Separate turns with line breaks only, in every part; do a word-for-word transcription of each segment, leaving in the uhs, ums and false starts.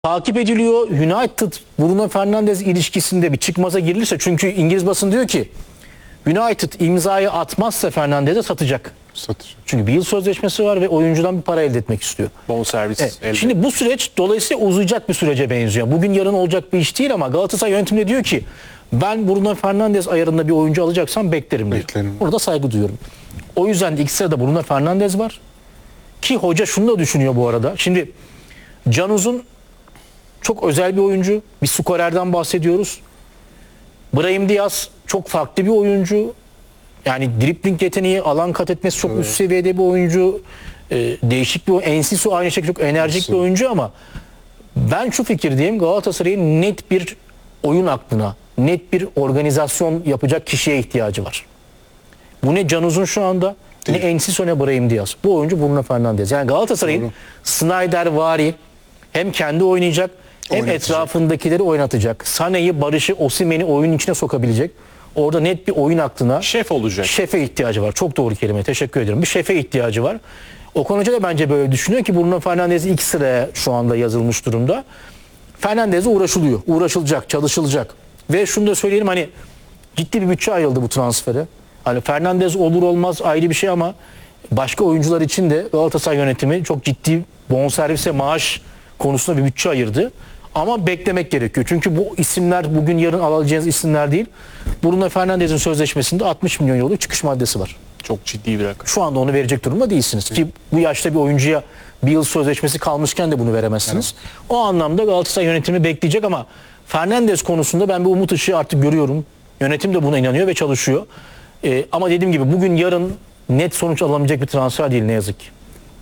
takip ediliyor. United Bruno Fernandes ilişkisinde bir çıkmaza girilirse, çünkü İngiliz basın diyor ki United imzayı atmazsa Fernandes'e satacak.
Satış.
Çünkü bir yıl sözleşmesi var ve oyuncudan bir para elde etmek istiyor.
Bonservis
Evet.
elde.
Şimdi bu süreç dolayısıyla uzayacak bir sürece benziyor. Bugün yarın olacak bir iş değil ama Galatasaray yönetiminde diyor ki ben Bruno Fernandes ayarında bir oyuncu alacaksam beklerim diyor.
Beklerim.
Burada saygı duyuyorum. O yüzden de ilk sırada Bruno Fernandes var. Ki hoca şunu da düşünüyor bu arada. Şimdi Can Uzun çok özel bir oyuncu. Bir skorerden bahsediyoruz. Brahim Diaz çok farklı bir oyuncu. Yani dribling yeteneği, alan kat etmesi çok
Evet.
üst seviyede bir oyuncu. Ee, değişik bir oyuncu. Enciso aynı şekilde çok enerjik
Nasıl?
bir oyuncu ama ben şu fikirdeyim, Galatasaray'ın net bir oyun aklına, net bir organizasyon yapacak kişiye ihtiyacı var. Bu ne Can Uzun şu anda,
Değil.
ne Enciso ne Brahim Diaz. Bu oyuncu Bruno Fernandes. Yani Galatasaray'ın
Doğru.
Snyder vari hem kendi oynayacak hem
Oynatacak.
etrafındakileri oynatacak. Sané'yi, Barış'ı, Osimhen'i oyunun içine sokabilecek. Orada net bir oyun aklına,
Şef olacak.
şefe ihtiyacı var. Çok doğru kelime. Teşekkür ederim. Bir şefe ihtiyacı var. Okan Hoca da bence böyle düşünüyor ki Bruno Fernandes ilk sıraya şu anda yazılmış durumda. Fernandes'e uğraşılıyor. Uğraşılacak, çalışılacak. Ve şunu da söyleyelim, hani ciddi bir bütçe ayrıldı bu transfere. Hani Fernandes olur olmaz ayrı bir şey ama başka oyuncular için de Galatasaray yönetimi çok ciddi bonservis ve maaş konusunda bir bütçe ayırdı. Ama beklemek gerekiyor. Çünkü bu isimler bugün yarın alacağınız isimler değil. Bruno Fernandes'in sözleşmesinde altmış milyon euroluk çıkış maddesi var.
Çok ciddi bir rakam.
Şu anda onu verecek durumda değilsiniz. Ki bu yaşta bir oyuncuya bir yıl sözleşmesi kalmışken de bunu veremezsiniz. O anlamda Galatasaray yönetimi bekleyecek ama Fernandes konusunda ben bir umut ışığı artık görüyorum. Yönetim de buna inanıyor ve çalışıyor. Ee, ama dediğim gibi bugün yarın net sonuç alamayacak bir transfer değil ne yazık ki.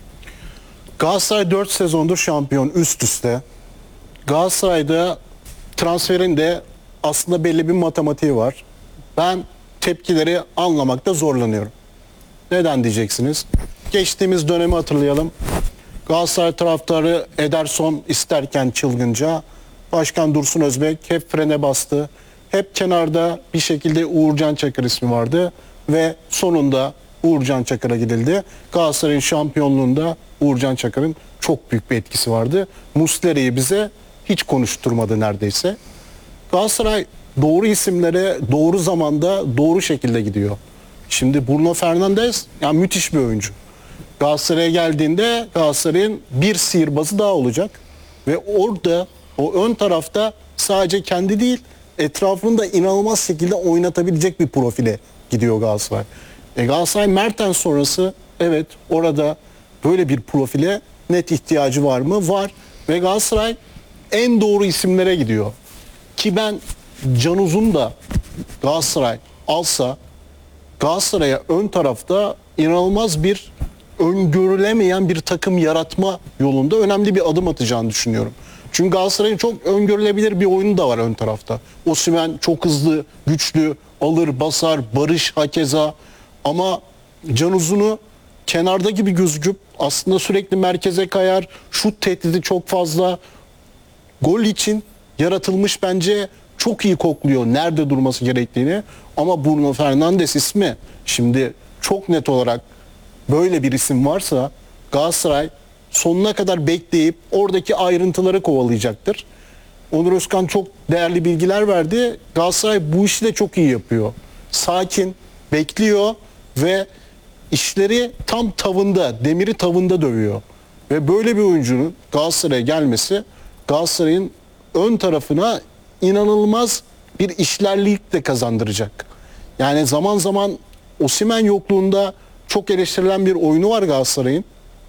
Galatasaray dört sezondur şampiyon üst üste. Galatasaray'da transferin de aslında belli bir matematiği var. Ben tepkileri anlamakta zorlanıyorum. Neden diyeceksiniz? Geçtiğimiz dönemi hatırlayalım. Galatasaray taraftarı Ederson isterken çılgınca, Başkan Dursun Özbek hep frene bastı. Hep kenarda bir şekilde Uğurcan Çakır ismi vardı ve sonunda Uğurcan Çakır'a gidildi. Galatasaray'ın şampiyonluğunda Uğurcan Çakır'ın çok büyük bir etkisi vardı. Muslera'yı bize hiç konuşturmadı neredeyse. Galatasaray doğru isimlere doğru zamanda doğru şekilde gidiyor. Şimdi Bruno Fernandes yani müthiş bir oyuncu. Galatasaray'a geldiğinde Galatasaray'ın bir sihirbazı daha olacak. Ve orada o ön tarafta sadece kendi değil etrafını da inanılmaz şekilde oynatabilecek bir profile gidiyor Galatasaray. E Galatasaray Mertens sonrası evet orada böyle bir profile net ihtiyacı var mı? Var. Ve Galatasaray en doğru isimlere gidiyor. Ki ben Can Uzun da Galatasaray alsa Galatasaray'a ön tarafta inanılmaz bir öngörülemeyen bir takım yaratma yolunda önemli bir adım atacağını düşünüyorum. Çünkü Galatasaray'ın çok öngörülebilir bir oyunu da var ön tarafta. Osimhen çok hızlı, güçlü, alır, basar, Barış hakeza ama Can Uzun'u kenarda gibi gözüküp aslında sürekli merkeze kayar, şut tehdidi çok fazla. Gol için yaratılmış bence çok iyi kokluyor nerede durması gerektiğini. Ama Bruno Fernandes ismi şimdi çok net olarak böyle bir isim varsa Galatasaray sonuna kadar bekleyip oradaki ayrıntıları kovalayacaktır. Onur Özkan çok değerli bilgiler verdi. Galatasaray bu işi de çok iyi yapıyor. Sakin, bekliyor ve işleri tam tavında, demiri tavında dövüyor. Ve böyle bir oyuncunun Galatasaray'a gelmesi Galatasaray'ın ön tarafına inanılmaz bir işlerlik de kazandıracak. Yani zaman zaman Osimhen yokluğunda çok eleştirilen bir oyunu var Galatasaray'ın.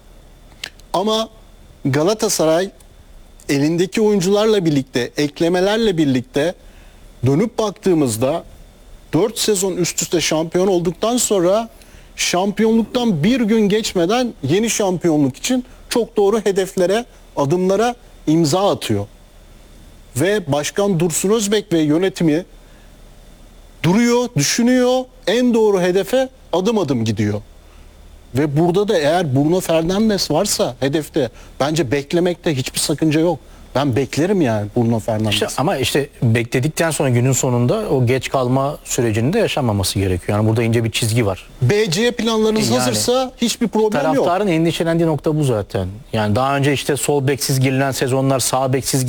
Ama Galatasaray elindeki oyuncularla birlikte, eklemelerle birlikte dönüp baktığımızda dört sezon üst üste şampiyon olduktan sonra şampiyonluktan bir gün geçmeden yeni şampiyonluk için çok doğru hedeflere, adımlara imza atıyor. Ve Başkan Dursun Özbek ve yönetimi duruyor, düşünüyor, en doğru hedefe adım adım gidiyor. Ve burada da eğer Bruno Fernandes varsa hedefte bence beklemekte hiçbir sakınca yok. Ben beklerim yani Bruno Fernandes.
İşte ama işte bekledikten sonra günün sonunda o geç kalma sürecinin de yaşanmaması gerekiyor. Yani burada ince bir çizgi var.
B C planlarınız
Yani
hazırsa hiçbir problem yok.
Taraftarın endişelendiği nokta bu zaten. Yani daha önce işte sol beksiz girilen sezonlar, sağ beksiz